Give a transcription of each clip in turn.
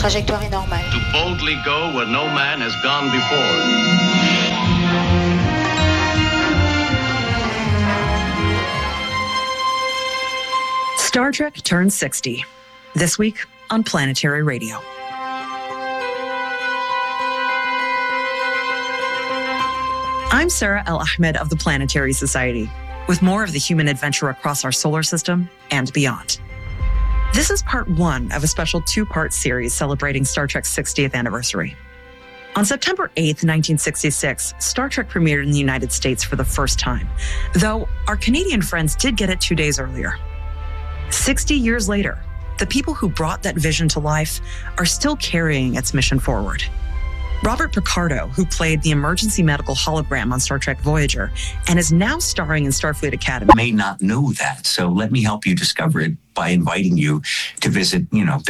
trajectoire est normale. To boldly go where no man has gone before. Star Trek turns 60. This week on Planetary Radio. I'm Sarah El-Ahmed of the Planetary Society, with more of the human adventure across our solar system and beyond. This is part one of a special two-part series celebrating Star Trek's 60th anniversary. On September 8th, 1966, Star Trek premiered in the United States for the first time, though our Canadian friends did get it 2 days earlier. 60 years later, the people who brought that vision to life are still carrying its mission forward. Robert Picardo, who played the emergency medical hologram on Star Trek Voyager and is now starring in Starfleet Academy, may not know that. So let me help you discover it by inviting you to visit,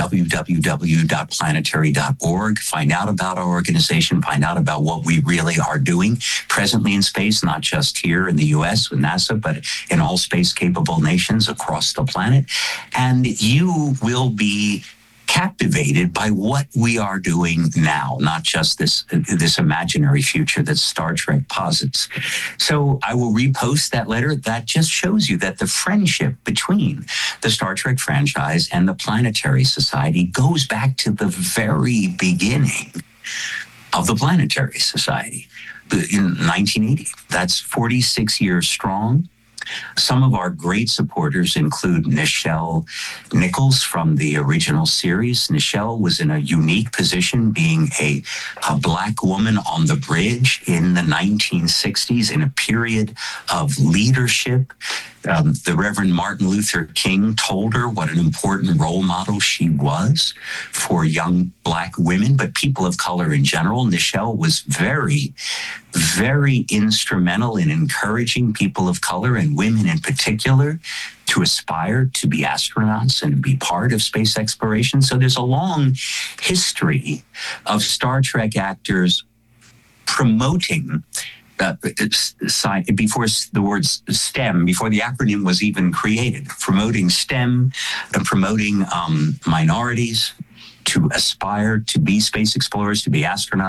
www.planetary.org, find out about our organization, find out about what we really are doing presently in space, not just here in the U.S. with NASA, but in all space-capable nations across the planet. And you will be captivated by what we are doing now, not just this imaginary future that Star Trek posits. So I will repost that letter. That just shows you that the friendship between the Star Trek franchise and the Planetary Society goes back to the very beginning of the Planetary Society in 1980. That's 46 years strong. Some of our great supporters include Nichelle Nichols from the original series. Nichelle was in a unique position, being a Black woman on the bridge in the 1960s in a period of leadership. The Reverend Martin Luther King told her what an important role model she was for young Black women, but people of color in general. Nichelle was very, very instrumental in encouraging people of color and women in particular to aspire to be astronauts and be part of space exploration. So there's a long history of Star Trek actors promoting before the word STEM, before the acronym was even created, promoting STEM and promoting minorities to aspire to be space explorers, to be astronauts.